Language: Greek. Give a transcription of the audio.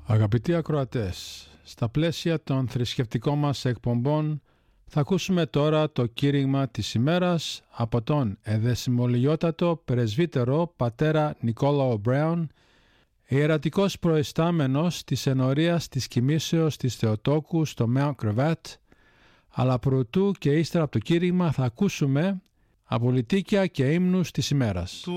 Αγαπητοί ακροατές, στα πλαίσια των θρησκευτικών μας εκπομπών θα ακούσουμε τώρα το κήρυγμα της ημέρας από τον εδεσιμολογιότατο πρεσβύτερο πατέρα Νικόλαο Μπράουν, ιερατικός προϊστάμενος της ενορίας της κοιμήσεως της Θεοτόκου στο Mount Κρεβάτ, αλλά προτού και ύστερα από το κήρυγμα θα ακούσουμε απολυτίκια και ύμνους της ημέρας.